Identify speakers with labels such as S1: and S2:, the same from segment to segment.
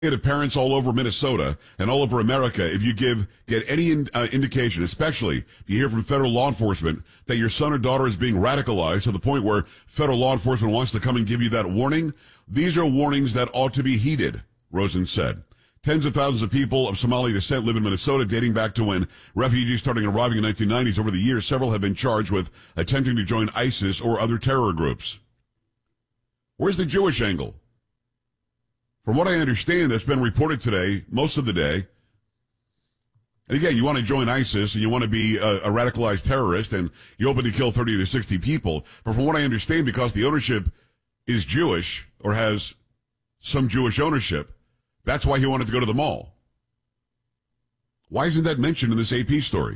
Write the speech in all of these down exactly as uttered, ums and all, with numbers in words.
S1: to parents all over Minnesota and all over America, if you give get any in, uh, indication, especially if you hear from federal law enforcement that your son or daughter is being radicalized to the point where federal law enforcement wants to come and give you that warning, these are warnings that ought to be heeded, Rosen said. Tens of thousands of people of Somali descent live in Minnesota, dating back to when refugees started arriving in the nineteen nineties. Over the years, several have been charged with attempting to join ISIS or other terror groups. Where's the Jewish angle? From what I understand, that's been reported today, most of the day. And again, you want to join ISIS and you want to be a, a radicalized terrorist and you're open to kill thirty to sixty people. But from what I understand, because the ownership is Jewish or has some Jewish ownership, that's why he wanted to go to the mall. Why isn't that mentioned in this A P story?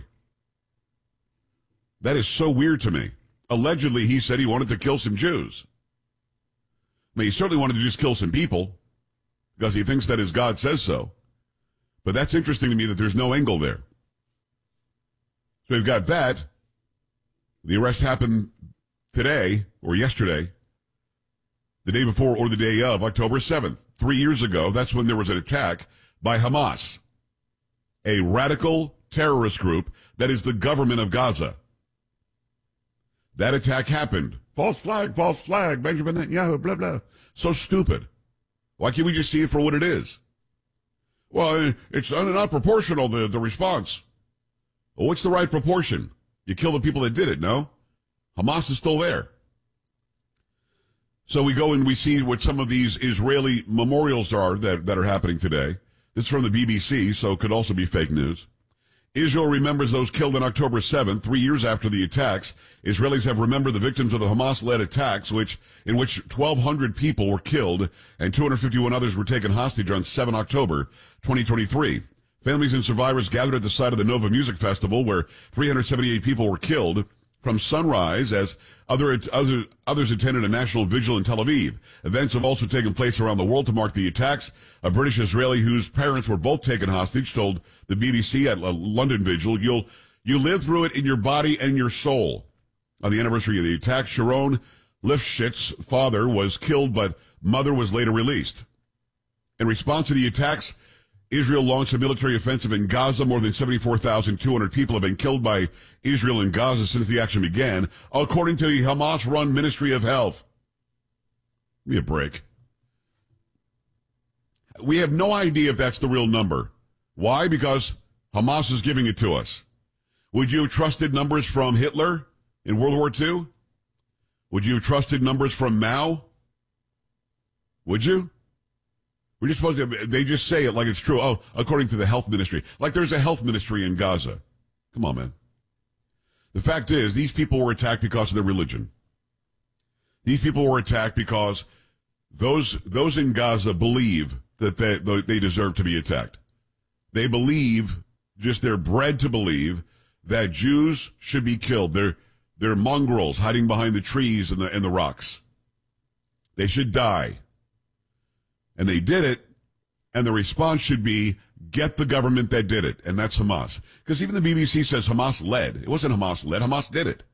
S1: That is so weird to me. Allegedly, he said he wanted to kill some Jews. I mean, he certainly wanted to just kill some people because he thinks that his God says so. But that's interesting to me that there's no angle there. So we've got that. The arrest happened today or yesterday, the day before or the day of, October seventh. Three years ago, that's when there was an attack by Hamas, a radical terrorist group that is the government of Gaza. That attack happened. False flag, false flag, Benjamin Netanyahu, blah, blah. So stupid. Why can't we just see it for what it is? Well, it's not proportional, the, the response. Well, what's the right proportion? You kill the people that did it, no? Hamas is still there. So we go and we see what some of these Israeli memorials are that, that are happening today. This is from the B B C, so it could also be fake news. Israel remembers those killed on October seventh, three years after the attacks. Israelis have remembered the victims of the Hamas-led attacks, which in which twelve hundred people were killed and two hundred fifty-one others were taken hostage on the seventh of October, twenty twenty-three. Families and survivors gathered at the site of the Nova Music Festival, where three hundred seventy-eight people were killed from sunrise as other, other, others attended a national vigil in Tel Aviv. Events have also taken place around the world to mark the attacks. A British Israeli whose parents were both taken hostage told the B B C at a London vigil, you'll, you live through it in your body and your soul. On the anniversary of the attack, Sharon Lifshitz' father was killed, but mother was later released. In response to the attacks, Israel launched a military offensive in Gaza. More than seventy-four thousand two hundred people have been killed by Israel in Gaza since the action began, according to the Hamas-run Ministry of Health. Give me a break. We have no idea if that's the real number. Why? Because Hamas is giving it to us. Would you have trusted numbers from Hitler in World War Two? Would you have trusted numbers from Mao? Would you? We're just supposed to, they just say it like it's true. Oh, according to the health ministry. Like there's a health ministry in Gaza. Come on, man. The fact is, these people were attacked because of their religion. These people were attacked because those, those in Gaza believe that they, they deserve to be attacked. They believe, just they're bred to believe, that Jews should be killed. They're, they're mongrels hiding behind the trees and the, and the rocks. They should die. And they did it, and the response should be, get the government that did it, and that's Hamas. Because even the B B C says Hamas led. It wasn't Hamas led, Hamas did it.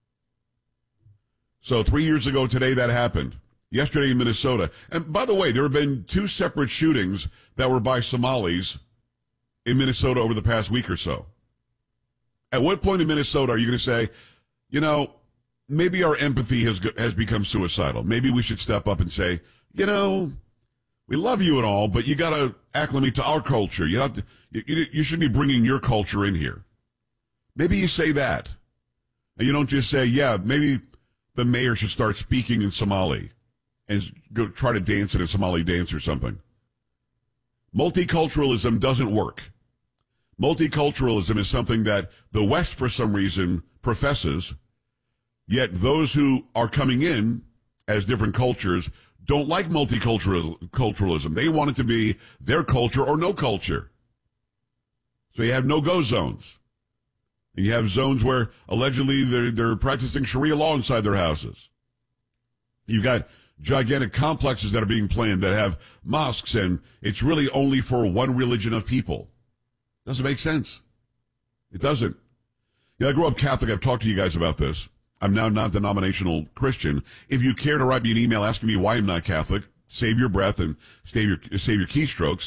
S1: So three years ago today that happened. Yesterday in Minnesota. And by the way, there have been two separate shootings that were by Somalis in Minnesota over the past week or so. At what point in Minnesota are you going to say, you know, maybe our empathy has has become suicidal. Maybe we should step up and say, you know, we love you and all, but you got to acclimate to our culture. You have to, you, you should be bringing your culture in here. Maybe you say that. And you don't just say, yeah, maybe the mayor should start speaking in Somali and go try to dance in a Somali dance or something. Multiculturalism doesn't work. Multiculturalism is something that the West, for some reason, professes, yet those who are coming in as different cultures don't like multiculturalism. They want it to be their culture or no culture. So you have no-go zones. And you have zones where allegedly they're, they're practicing Sharia law inside their houses. You've got gigantic complexes that are being planned that have mosques, and it's really only for one religion of people. Doesn't make sense. It doesn't. You know, I grew up Catholic. I've talked to you guys about this. I'm now non-denominational Christian. If you care to write me an email asking me why I'm not Catholic, save your breath and save your, save your keystrokes.